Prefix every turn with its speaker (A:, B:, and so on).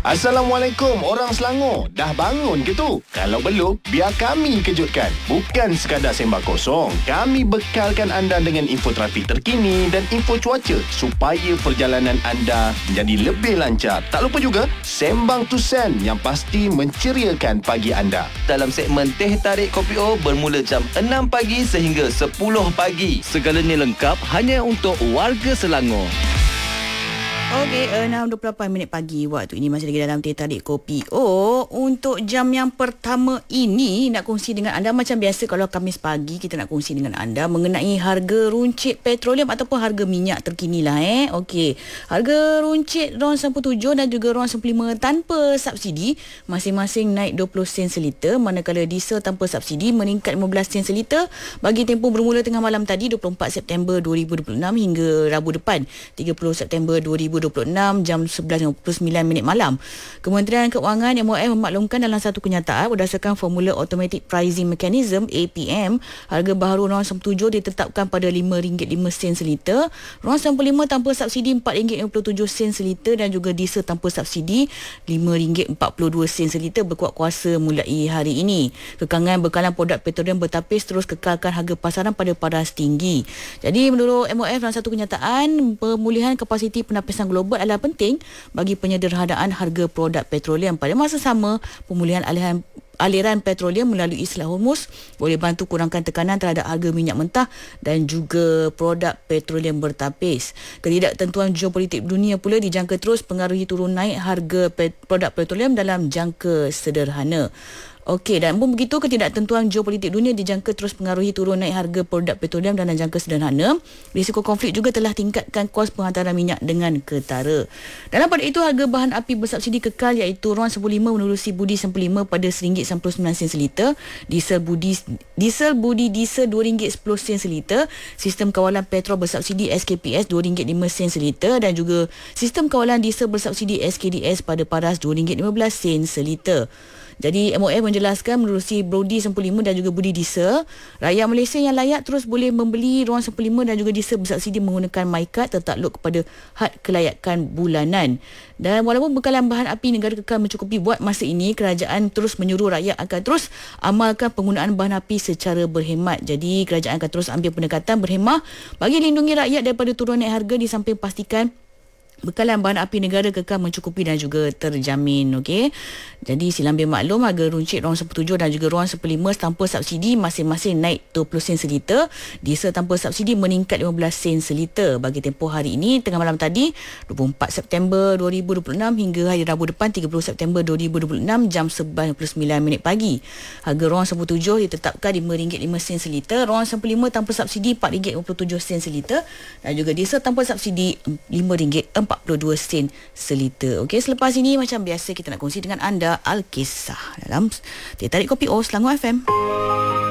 A: Assalamualaikum orang Selangor. Dah bangun ke tu? Kalau belum, biar kami kejutkan. Bukan sekadar sembang kosong. Kami bekalkan anda dengan info trafik terkini dan info cuaca supaya perjalanan anda menjadi lebih lancar. Tak lupa juga Sembang Tusen yang pasti menceriakan pagi anda.
B: Dalam segmen Teh Tarik Kopi O bermula jam 6 pagi sehingga 10 pagi. Segalanya lengkap hanya untuk warga Selangor.
C: Okey, 6.28 pagi. Waktu ini masih lagi dalam Teh Tarik Kopi O. Untuk jam yang pertama ini, nak kongsi dengan anda macam biasa kalau Khamis pagi kita nak kongsi dengan anda mengenai harga runcit petroleum ataupun harga minyak terkini lah. Okey, harga runcit RON 97 dan juga RON 95 tanpa subsidi masing-masing naik 20 sen seliter, manakala diesel tanpa subsidi meningkat 15 sen seliter bagi tempoh bermula tengah malam tadi 24 September 2026 hingga Rabu depan 30 September 2026 jam 11.59 malam. Kementerian Keuangan MOF memaklumkan dalam satu kenyataan berdasarkan formula Automatic Pricing Mechanism APM, harga baharu RON 97 ditetapkan pada RM5.05 seliter, RON 95 tanpa subsidi RM4.57 seliter dan juga diesel tanpa subsidi RM5.42 seliter berkuat kuasa mulai hari ini. Kekangan bekalan produk petroleum bertapis terus kekalkan harga pasaran pada paras tinggi. Jadi menurut MOF dalam satu kenyataan, pemulihan kapasiti penapisan global adalah penting bagi penyederhanaan harga produk petroleum. Pada masa sama, pemulihan aliran petroleum melalui Selat Hormuz boleh bantu kurangkan tekanan terhadap harga minyak mentah dan juga produk petroleum bertapis. Ketidaktentuan geopolitik dunia pula dijangka terus pengaruhi turun naik harga produk petroleum dalam jangka sederhana. Okey, dan pun begitu ketidaktentuan geopolitik dunia dijangka terus pengaruhi turun naik harga produk petroleum dalam jangka sederhana. Risiko konflik juga telah tingkatkan kos penghantaran minyak dengan ketara. Dalam pada itu, harga bahan api bersubsidi kekal iaitu RON 15 menerusi budi 95 pada RM1.99 seliter, diesel budi diesel RM2.10 seliter, sistem kawalan petrol bersubsidi SKPS RM2.05 seliter dan juga sistem kawalan diesel bersubsidi SKDS pada paras RM2.15 seliter. Jadi MOF menjelaskan menerusi budi 95 dan juga budi diesel, rakyat Malaysia yang layak terus boleh membeli RON 95 dan juga diesel bersubsidi menggunakan MyCard tertakluk kepada had kelayakan bulanan. Dan walaupun bekalan bahan api negara kekal mencukupi buat masa ini, kerajaan terus menyuruh rakyat akan terus amalkan penggunaan bahan api secara berhemat. Jadi kerajaan akan terus ambil pendekatan berhemah bagi lindungi rakyat daripada turun naik harga, di samping pastikan bekalan bahan api negara kekal mencukupi dan juga terjamin. Okey. Jadi sila ambil maklum, harga runcit RON 17 dan juga RON 15 tanpa subsidi masing-masing naik 20 sen seliter, diesel tanpa subsidi meningkat 15 sen seliter bagi tempoh hari ini tengah malam tadi 24 September 2026 hingga hari Rabu depan 30 September 2026 jam 11.29 pagi. Harga RON 17 ditetapkan RM5.05 seliter, RON 15 tanpa subsidi RM4.47 seliter dan juga diesel tanpa subsidi RM5.42 seliter. Okey, selepas ini macam biasa kita nak kongsi dengan anda Alkisah dalam Teh Tarik Kopi O Selangor FM.